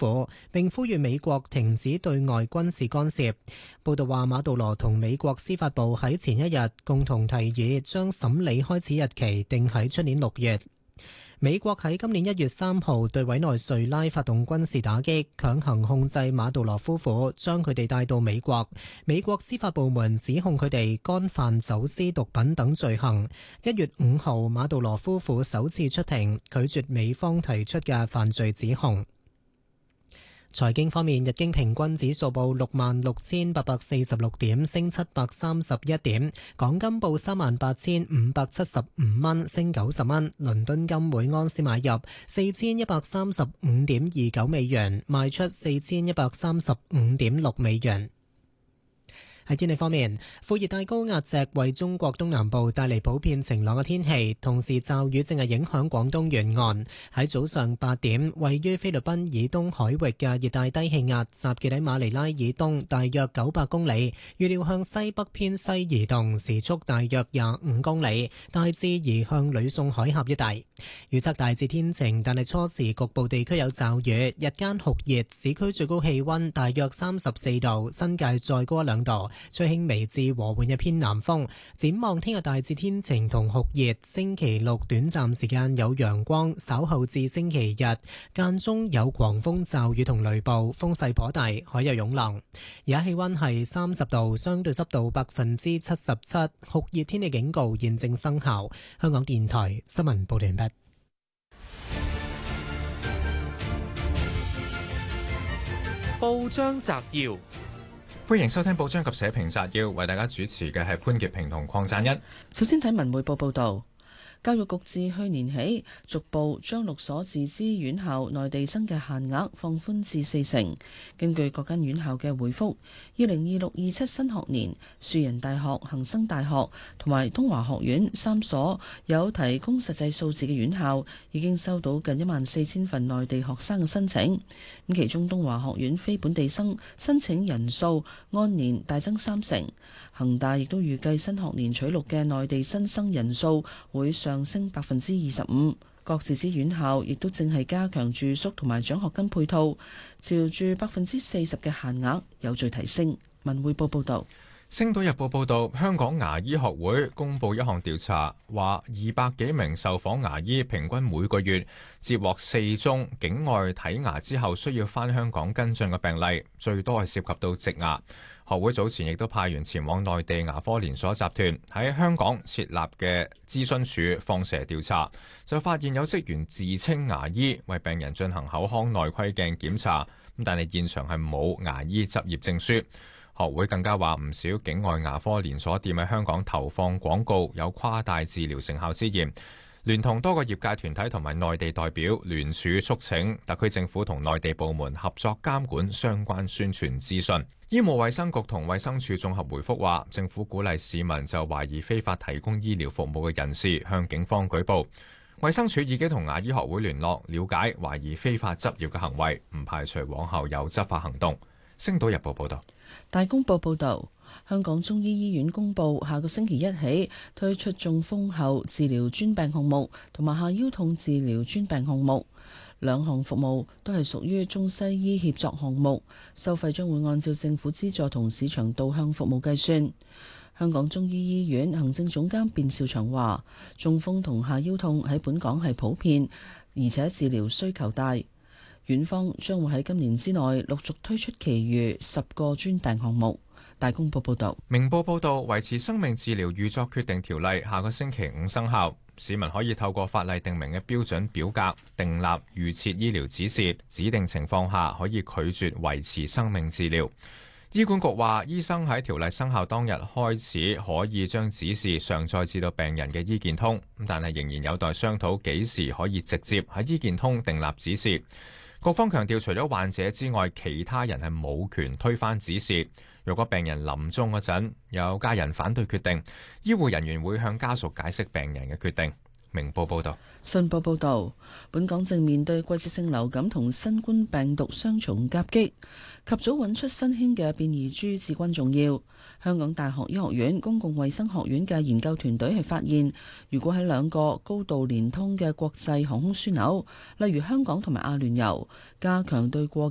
婦，並呼籲美國停止對外軍事干涉。報道話，馬杜羅同美國司法部喺前一日共同提議將審理開始日期定喺出年6月。美國喺今年1月3號對委內瑞拉發動軍事打擊，強行控制馬杜羅夫婦，將佢哋帶到美國。美國司法部門指控佢哋干犯走私毒品等罪行。1月5號，馬杜羅夫婦首次出庭，拒絕美方提出嘅犯罪指控。財經方面，日經平均指數報66,846點，升731點；港金報38,575蚊，升90蚊；倫敦金每盎司買入4135.29美元，賣出4135.6美元。喺天氣方面，副熱帶高壓脊為中國東南部帶嚟普遍晴朗嘅天氣，同時驟雨正係影響廣東沿岸。喺早上8點，位於菲律賓以東海域嘅熱帶低氣壓集結喺馬尼拉以東大約900公里，預料向西北偏西移動，時速大約25公里，大致移向呂宋海峽一帶。預測大致天晴，但係初時局部地區有驟雨，日間酷熱，市區最高氣溫大約34度，新界再高1-2度。吹輕微至和緩嘅偏南風。展望聽日大致天晴同酷熱，星期六短暫時間有陽光，稍後至星期日間中有狂風驟雨同雷暴，風勢頗大，海有湧浪。而家氣溫係30度，相對濕度77%，酷熱天氣警告現正生效。香港電台新聞報道完畢。 報章摘要。 歡迎收聽報章及社評摘要，為大家主持嘅係潘潔平同鄺贊恩。 首先睇文匯報報道。教育局自去年起逐步將6所自資院校內地生嘅限額放寬至40%。根據各間院校嘅回覆，2026-27新學年，樹仁大學、恒生大學同埋東華學院3所有提供實際數字嘅院校已經收到近14000份內地學生嘅申請。咁其中東華學院非本地生申請人數按年大增30%。恒大亦都預計新學年取錄嘅內地新生人數會上升25%。各自資院校亦都正係加強住宿同埋獎學金配套，朝住40%嘅限額有序提升。文匯報報道。 星島日報報道，香港牙醫學會公布一項調查，話200幾名受訪牙醫平均每個月接獲4宗境外睇牙之後需要返香港跟進嘅病例，最多係涉及到植牙。學會早前亦都派員前往內地牙科連鎖集團喺香港設立嘅諮詢處放蛇調查，就發現有職員自稱牙醫為病人進行口腔內窺鏡檢查，但係現場係冇牙醫執業證書。學會更加話唔少境外牙科連鎖店喺香港投放廣告，有誇大治療成效之嫌。聯同多個業界團體同埋內地代表聯署促請特區政府同內地部門合作監管相關宣傳資訊。醫務衛生局同衛生署綜合回覆話，政府鼓勵市民就懷疑非法提供醫療服務嘅人士向警方舉報。衛生署已經同牙醫學會聯絡，了解懷疑非法執業嘅行為，唔排除往後有執法行動。星島日報報道。 大公報報道，香港中醫醫院公布，下個星期一起推出中風後治療專病項目同埋下腰痛治療專病項目，兩項服務都係屬於中西醫協作項目，收費將會按照政府資助同市場導向服務計算。香港中醫醫院行政總監卞兆祥話，中風同下腰痛喺本港係普遍，而且治療需求大。院方將會喺今年之內陸續推出其餘10個專病項目。大公報報道。 明報報道，維持生命治療預作決定條例下個星期5生效，市民可以透過法例定明嘅標準表格訂立預設醫療指示，指定情況下可以拒絕維持生命治療。醫管局話，醫生喺條例生效當日開始可以將指示上載至到病人嘅醫健通，但係仍然有待商討幾時可以直接喺醫健通訂立指示。局方強調，除咗患者之外，其他人係冇權推翻指示。若果病人臨終嗰陣有家人反對決定，醫護人員會向家屬解釋病人嘅決定。明報報道。 信報報導，本港正面對季節性流感同新冠病毒雙重夾擊，及早揾出新興嘅變異株至關重要。香港大學醫學院公共衛生學院嘅研究團隊係發現，如果喺兩個高度連通嘅國際航空樞紐，例如香港同埋阿聯酋，加強對過